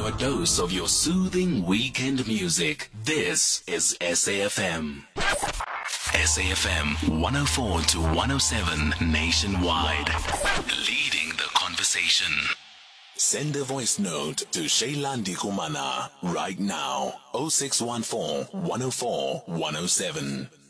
a dose of your soothing weekend music. This is SAFM. SAFM 104 to 107 nationwide. Leading the conversation. Send a voice note to Shailandi Kumana right now. 0614 104 107.